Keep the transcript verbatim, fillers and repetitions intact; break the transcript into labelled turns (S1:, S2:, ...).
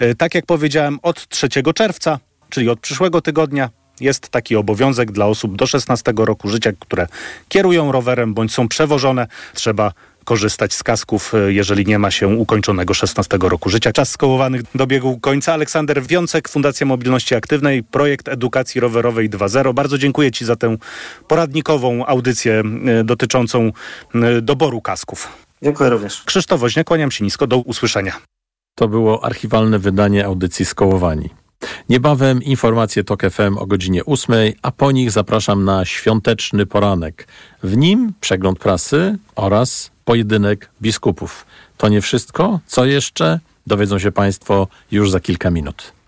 S1: Tak jak powiedziałem, od trzeciego czerwca, czyli od przyszłego tygodnia, jest taki obowiązek dla osób do szesnastego roku życia, które kierują rowerem bądź są przewożone. Trzeba korzystać z kasków, jeżeli nie ma się ukończonego szesnastego roku życia. Czas skołowanych dobiegł końca. Aleksander Wiącek, Fundacja Mobilności Aktywnej, projekt edukacji rowerowej dwa zero. Bardzo dziękuję Ci za tę poradnikową audycję dotyczącą doboru kasków.
S2: Dziękuję również.
S1: Krzysztof Woźniak, kłaniam się nisko. Do usłyszenia.
S3: To było archiwalne wydanie audycji Skołowani. Niebawem informacje Tok F M o godzinie ósmej, a po nich zapraszam na świąteczny poranek. W nim przegląd prasy oraz pojedynek biskupów. To nie wszystko. Co jeszcze? Dowiedzą się Państwo już za kilka minut.